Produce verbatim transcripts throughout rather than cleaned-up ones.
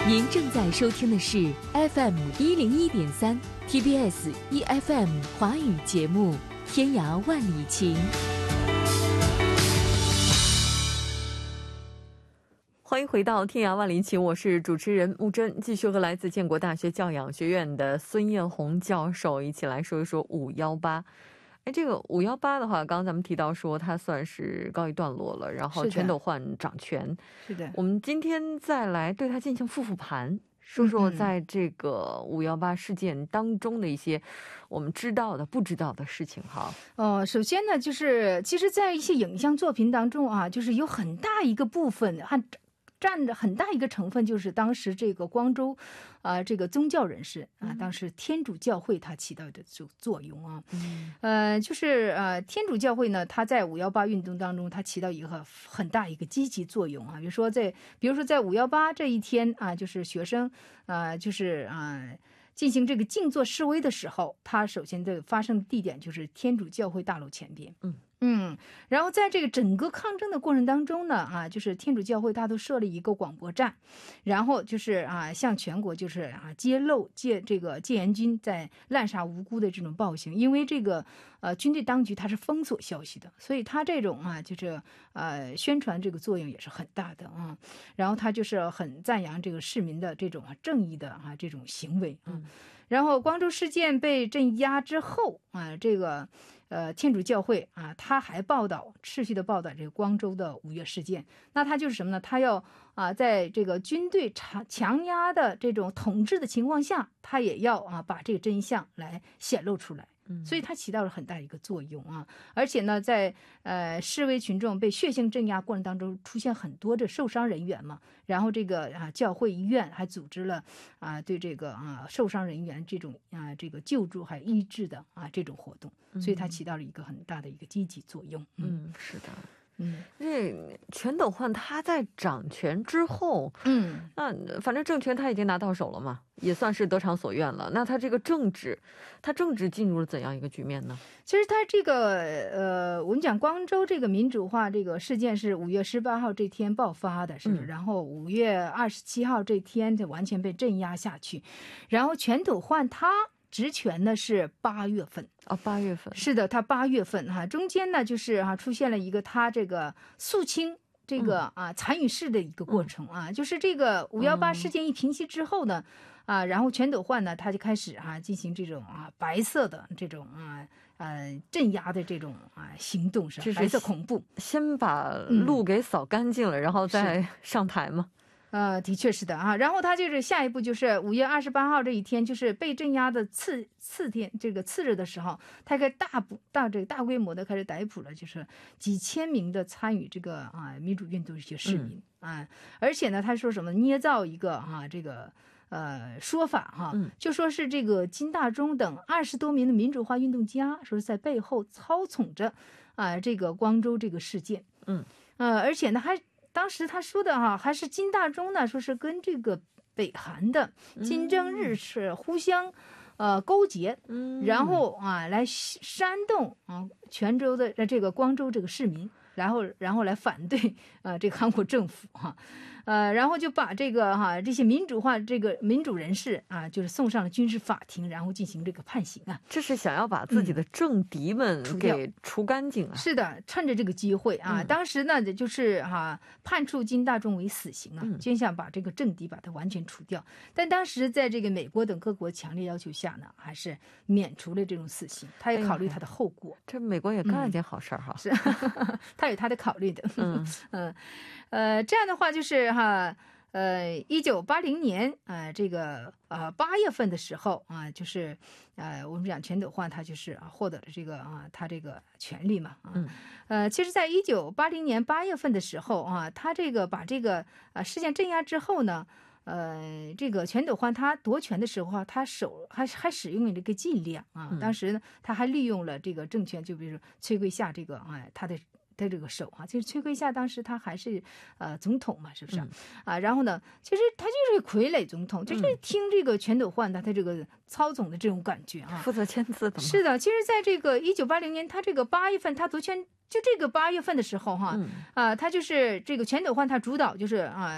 您正在收听的是 F M 一零一点三 T B S E F M 华语节目《天涯万里情》。欢迎回到《天涯万里情》，我是主持人木真，继续和来自建国大学教养学院的孙艳红教授一起来说一说五幺八。哎，这个五幺八的话，刚刚咱们提到说它算是告一段落了，然后全斗焕掌权。 是的， 我们今天再来对它进行复复盘，说说在这个五幺八事件当中的一些我们知道的、不知道的事情哈。 呃，首先呢，就是其实，在一些影像作品当中啊，就是有很大一个部分还占着很大一个成分，就是当时这个光州，啊、呃，这个宗教人士啊，当时天主教会它起到的作作用啊，嗯、呃，就是呃，天主教会呢，它在五幺八运动当中，它起到一个很大一个积极作用啊。比如说在，比如说在五幺八这一天啊，就是学生啊、呃，就是啊。呃进行这个静坐示威的时候，它首先的发生地点就是天主教会大楼前边。嗯嗯，然后在这个整个抗争的过程当中呢，啊，就是天主教会它都设了一个广播站，然后就是啊，向全国就是啊揭露戒这个戒严军在滥杀无辜的这种暴行，因为这个呃军队当局它是封锁消息的，所以它这种啊就是呃宣传这个作用也是很大的啊。然后他就是很赞扬这个市民的这种正义的啊这种行为啊。然后光州事件被镇压之后啊，这个呃天主教会啊，他还报道持续的报道这个光州的五月事件。那他就是什么呢？他要啊，在这个军队强强压的这种统治的情况下，他也要啊把这个真相来显露出来。所以它起到了很大一个作用啊，而且呢，在呃示威群众被血腥镇压过程当中，出现很多的受伤人员嘛，然后这个啊教会医院还组织了啊对这个啊受伤人员这种啊这个救助还医治的啊这种活动，所以它起到了一个很大的一个积极作用。 嗯，嗯是的。嗯，这全斗焕他在掌权之后，嗯，那反正政权他已经拿到手了嘛，也算是得偿所愿了。那他这个政治，他政治进入了怎样一个局面呢？ 其实他这个呃，我们讲光州这个民主化这个事件是五月十八号这天爆发的，是不是？嗯、然后五月二十七号这天就完全被镇压下去，然后全斗焕他职权呢是八月份哦，八月份是的，他八月份哈，中间呢就是哈、啊、出现了一个他这个肃清这个、嗯、啊参与式的一个过程啊，嗯、就是这个五幺八事件一平息之后呢，嗯、啊，然后全斗焕呢他就开始啊进行这种啊白色的这种啊呃镇压的这种啊行动，是白色恐怖， 先把路给扫干净了，嗯、然后再上台嘛。 呃，的确是的啊，然后他就是下一步就是五月二十八号这一天，就是被镇压的次次天，这个次日的时候，他开始大捕大这个大规模的开始逮捕了，就是几千名的参与这个啊民主运动的一些市民、嗯、啊，而且呢，他说什么捏造一个啊这个呃说法哈、啊嗯，就说是这个金大中等二十多名的民主化运动家，说是在背后操纵着啊这个光州这个事件，嗯呃，而且呢还。当时他说的哈、啊，还是金大中呢，说是跟这个北韩的金正日是互相，呃勾结，嗯，然后啊来煽动啊泉州的这个光州这个市民，然后然后来反对呃这个韩国政府哈、啊，呃然后就把这个哈、啊、这些民主化这个民主人士啊，就是送上了军事法庭，然后进行这个判刑啊。 这是想要把自己的政敌们给除干净啊。 嗯、是的，趁着这个机会啊，嗯、当时呢就是哈、啊、判处金大中为死刑啊，嗯、就想把这个政敌把它完全除掉。但当时在这个美国等各国强烈要求下呢，还是免除了这种死刑。他也考虑他的后果。哎、 这美国也干了件好事哈。 嗯、是。他有他的考虑的，嗯嗯呃，这样的话就是哈，呃，一九八零年啊、呃，这个呃八月份的时候啊，就是呃，我们讲全斗焕他就是啊获得了这个啊他这个权利嘛啊，嗯、呃，其实，在一九八零年八月份的时候啊，他这个把这个啊事件镇压之后呢。呃，这个全斗焕他夺权的时候啊，他手还还使用了这个伎俩啊。当时呢，他还利用了这个政权，就比如说崔圭夏这个啊，他的他这个手啊，其实崔圭夏当时他还是呃总统嘛，是不是、嗯、啊？然后呢，其实他就是傀儡总统，就是听这个全斗焕他他这个操纵的这种感觉啊， 负责签字的吗？ 是的，其实在这个一九八零年，他这个八月份他夺权。就这个八月份的时候哈，嗯、啊，他就是这个全斗焕他主导就是啊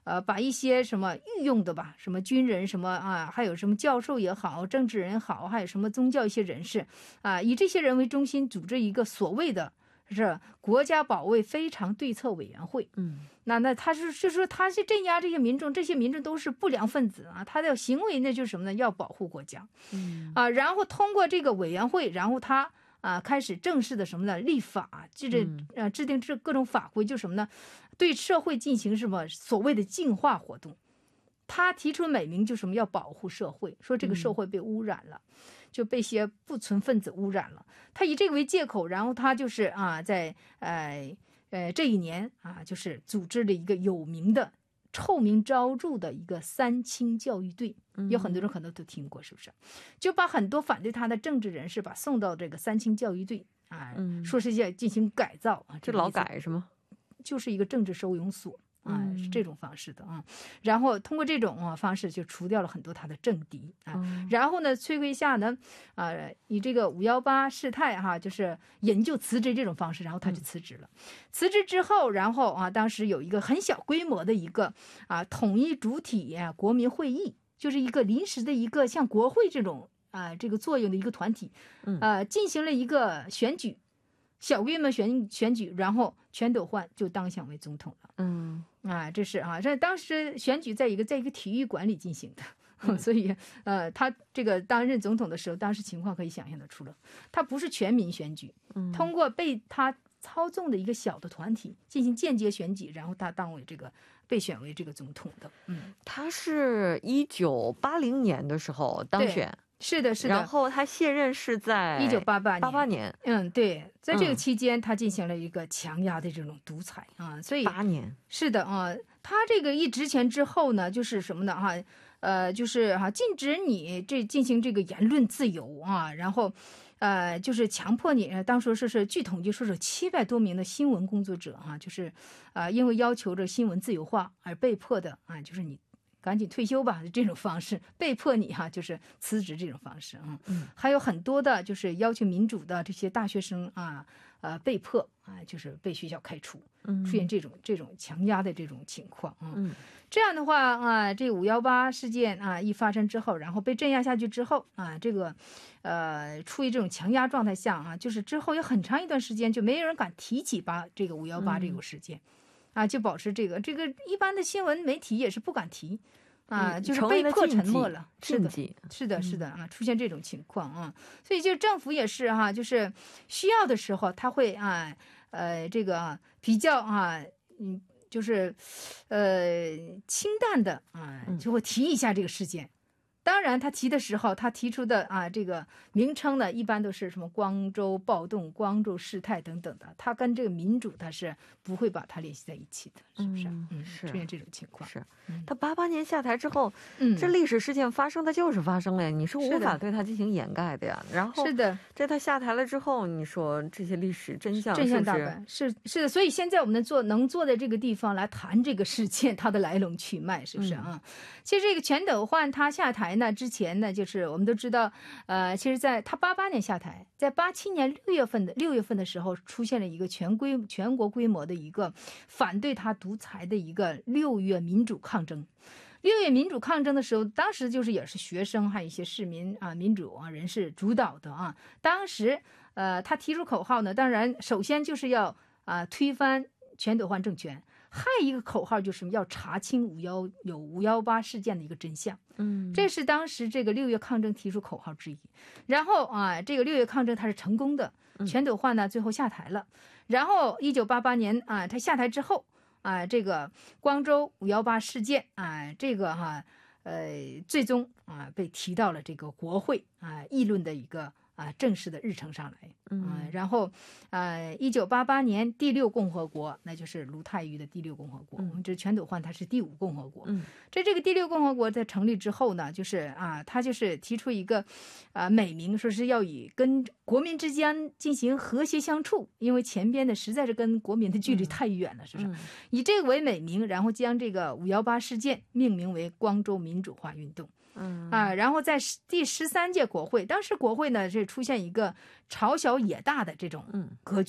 呃，把一些什么御用的吧，什么军人什么啊，还有什么教授也好，政治人好，还有什么宗教一些人士啊，以这些人为中心，组织一个所谓的是国家保卫非常对策委员会。 嗯， 那那他是就是说他是镇压这些民众，这些民众都是不良分子啊，他的行为呢就是什么呢？要保护国家。 嗯啊，然后通过这个委员会，然后他。啊，开始正式的什么呢？立法，就是呃制定这各种法规，就什么呢？对社会进行什么所谓的净化活动。他提出美名，就什么要保护社会，说这个社会被污染了，嗯、就被些不纯分子污染了。他以这个为借口，然后他就是啊，在呃呃这一年啊，就是组织了一个有名的、臭名昭著的一个三清教育队。有很多人可能都听过，是不是？就把很多反对他的政治人士吧送到这个三清教育队啊，嗯、说是要进行改造啊， 这劳改是吗？ 就是一个政治收容所啊，嗯、是这种方式的啊。然后通过这种啊方式就除掉了很多他的政敌啊。嗯、然后呢，崔铉下呢啊，以这个五幺八事态哈、啊，就是引咎辞职这种方式，然后他就辞职了。嗯、辞职之后，然后啊，当时有一个很小规模的一个啊统一主体、啊、国民会议。就是一个临时的一个像国会这种啊、呃、这个作用的一个团体，呃，进行了一个选举，小规模选选举，然后全斗焕就当选为总统了。嗯啊，这是啊，这当时选举在一个在一个体育馆里进行的，嗯、所以呃，他这个担任总统的时候，当时情况可以想象得出了，他不是全民选举，嗯、通过被他操纵的一个小的团体进行间接选举，然后他当为这个。被选为这个总统的，嗯， 他是一九八零年的时候当选， 是的，是的。 然后他卸任是在一九八八年， 八八年， 嗯，对，在这个期间，嗯、他进行了一个强压的这种独裁啊，所以八年， 是的啊，他这个一职权之后呢，就是什么呢？哈，呃，就是哈，禁止你这进行这个言论自由啊，然后。呃，就是强迫你，当时说是据统计说是七百多名的新闻工作者哈、啊，就是啊、呃，因为要求着新闻自由化而被迫的啊，就是你赶紧退休吧这种方式，被迫你哈、啊，就是辞职这种方式啊。嗯，还有很多的就是要求民主的这些大学生啊，呃，被迫啊，就是被学校开除，出现这种这种强压的这种情况啊。嗯。这样的话啊，这五幺八事件啊一发生之后，然后被镇压下去之后啊，这个呃处于这种强压状态下啊，就是之后有很长一段时间就没有人敢提起把这个五幺八这个事件，嗯、啊，就保持这个这个一般的新闻媒体也是不敢提啊，就是被迫沉默了。是的，是的，是的啊，出现这种情况啊，所以就政府也是哈、啊，就是需要的时候他会啊呃这个比较啊嗯。就是，呃，清淡的啊，就会提一下这个事件。当然，他提的时候，他提出的啊这个名称呢，一般都是什么光州暴动、光州事态等等的。他跟这个民主，他是不会把它联系在一起的，是不是？嗯，嗯是出现这种情况。 是他八八年下台之后，嗯，这历史事件发生的就是发生了呀，你是无法对他进行掩盖的呀。然后是的， 在他下台了之后，你说这些历史真相真相大白， 是是的。所以现在我们能做能坐在这个地方来谈这个事件，它的来龙去脉，是不是啊？嗯、其实这个全斗焕他下台。那之前呢，就是我们都知道，呃，其实在他八八年下台，在八七年六月份的六月份的时候，出现了一个全规全国规模的一个反对他独裁的一个六月民主抗争。六月民主抗争的时候，当时就是也是学生还有一些市民啊、民主啊人士主导的啊。当时呃，他提出口号呢，当然首先就是要啊、呃、推翻全斗焕政权。还有一个口号就是要查清五幺有五幺八事件的一个真相，嗯，这是当时这个六月抗争提出口号之一。然后啊，这个六月抗争它是成功的，全斗焕呢最后下台了。然后一九八八年啊，他下台之后啊，这个光州五幺八事件啊，这个哈、啊、呃最终啊被提到了这个国会啊议论的一个啊正式的日程上来。嗯，然后，呃，一九八八年第六共和国，那就是卢泰愚的第六共和国。嗯，这全斗焕他是第五共和国。嗯，这这个第六共和国在成立之后呢，就是啊，他就是提出一个啊美名，说是要以跟国民之间进行和谐相处，因为前边的实在是跟国民的距离太远了，是不是？嗯、以这个为美名，然后将这个五幺八事件命名为光州民主化运动。嗯啊，然后在第十三届国会，当时国会呢是出现一个朝小野大的这种格局，嗯、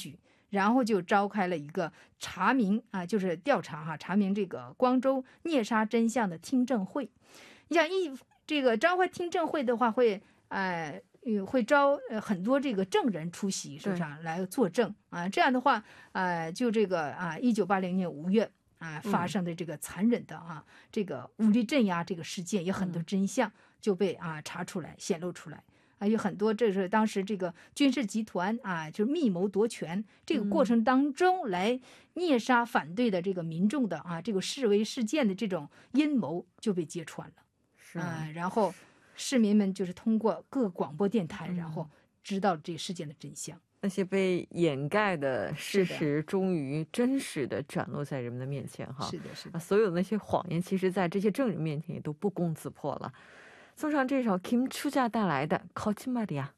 然后就召开了一个查明啊，就是调查哈、啊，查明这个光州虐杀真相的听证会。你想一这个召开听证会的话，会呃会招呃很多这个证人出席，是不是啊？来作证啊？这样的话，呃，就这个啊，一九八零年五月啊发生的这个残忍的啊、嗯、这个武力镇压这个事件，有很多真相就被啊查出来、显露出来。啊，有很多，这是当时这个军事集团啊，就是密谋夺权这个过程当中来虐杀反对的这个民众的啊，这个示威事件的这种阴谋就被揭穿了。 是啊，然后市民们就是通过各广播电台，然后知道这个事件的真相。 那些被掩盖的事实终于真实的展露在人们的面前哈。 是的，是的， 所有那些谎言，其实在这些证人面前也都不攻自破了。送上这首 Kim Chuja 带来的《거짓말이야》。